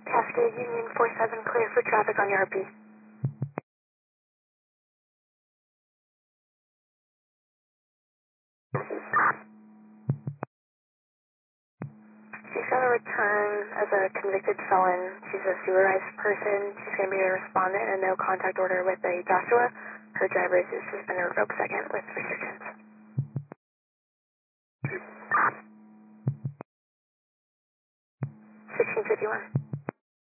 Cascade Union 47 clear for traffic on your RP. 6 on a return as a convicted felon. She's a supervised person. She's going to be a respondent and a no contact order with a Joshua. Her driver is suspended revoked second with restrictions. 1651.